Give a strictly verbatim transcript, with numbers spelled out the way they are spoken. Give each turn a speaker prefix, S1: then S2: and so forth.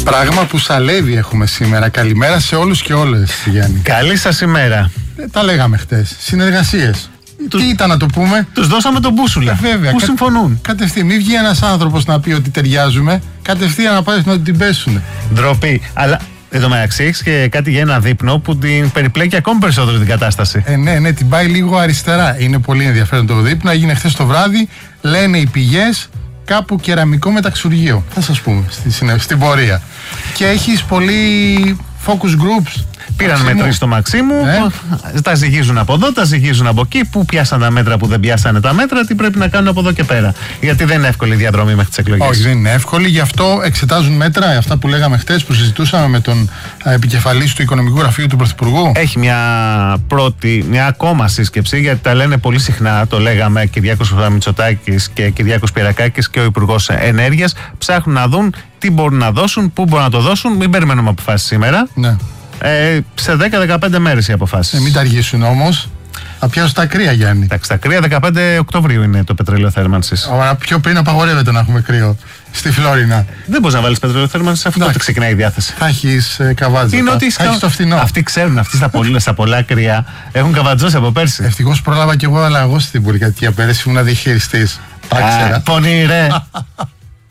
S1: Πράγμα που σαλεύει έχουμε σήμερα. Καλημέρα σε όλους και όλες, Γιάννη.
S2: Καλή σας ημέρα.
S1: Ε, τα λέγαμε χτες. Συνεργασίες.
S2: Τους...
S1: Τι ήταν να το πούμε.
S2: Τους δώσαμε τον μπούσουλα.
S1: Ε, βέβαια.
S2: Που
S1: κα...
S2: συμφωνούν.
S1: Κατευθείαν. Μην βγει ένας άνθρωπος να πει ότι ταιριάζουμε. Κατευθείαν να πάει να την πέσουνε.
S2: Ντροπή. Αλλά εν τω μεταξύ έχεις και κάτι για ένα δείπνο που την περιπλέκει ακόμη περισσότερο την κατάσταση.
S1: Ε, ναι, ναι, την πάει λίγο αριστερά. Είναι πολύ ενδιαφέρον το δείπνο. Έγινε χθες το βράδυ. Λένε οι πηγές κάπου κεραμικό μεταξουργείο. Θα σας πούμε στη, στην πορεία. Και έχεις πολύ focus groups.
S2: Πήραν μέτρη στο Μαξίμου, ε? τα ζυγίζουν από εδώ, τα ζυγίζουν από εκεί. Πού πιάσαν τα μέτρα, που δεν πιάσανε τα μέτρα, τι πρέπει να κάνουν από εδώ και πέρα. Γιατί δεν είναι εύκολη η διαδρομή μέχρι τις εκλογές.
S1: Όχι, δεν είναι εύκολη, γι' αυτό εξετάζουν μέτρα, αυτά που λέγαμε χτες, που συζητούσαμε με τον επικεφαλής του Οικονομικού Γραφείου του Πρωθυπουργού.
S2: Έχει μια πρώτη, μια ακόμα σύσκεψη, γιατί τα λένε πολύ συχνά, το λέγαμε Κυριάκος Μητσοτάκης και Κυριάκος Πυρακάκης και ο Υπουργός Ενέργειας. Ψάχνουν να δουν τι μπορούν να δώσουν, πού μπορούν να το δώσουν. Μην περιμένουμε αποφάσεις σήμερα.
S1: Ναι.
S2: Ε, σε δέκα με δεκαπέντε μέρες οι αποφάσεις.
S1: Ε, μην τα αργήσουν όμως. Θα πιάσουν τα κρύα, Γιάννη.
S2: Εντάξει, τα κρύα δεκαπέντε Οκτωβρίου είναι το πετρέλαιο θέρμανσης.
S1: Ωραία, πιο πριν απαγορεύεται να έχουμε κρύο στη Φλόρινα.
S2: Δεν μπορείς να βάλεις πετρέλαιο θέρμανσης, αφού τότε ξεκινάει η διάθεση.
S1: Θα έχεις ε, καβάτζο.
S2: Είναι ότι
S1: θα έχεις το φθηνό.
S2: Αυτοί ξέρουν, αυτοί στα πολλά, στα πολλά κρύα έχουν καβατζώσει από πέρσι.
S1: Ευτυχώς πρόλαβα κι εγώ, αλλά εγώ στην πολυκατοικία πέρυσι ήμουν διαχειριστής. Τα ξέρα.
S2: Πονηρέ.